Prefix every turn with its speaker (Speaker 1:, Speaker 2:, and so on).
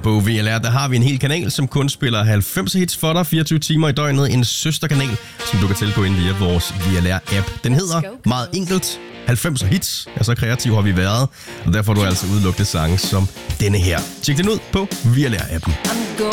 Speaker 1: På VLR, der har vi en hel kanal, som kun spiller 90 hits for dig 24 timer i døgnet. En søsterkanal, som du kan tilgå ind via vores VLR-app. Den hedder meget enkelt 90 hits. Ja, så kreativ har vi været, og derfor er du altså udelukket sange som denne her. Tjek den ud på VLR-appen.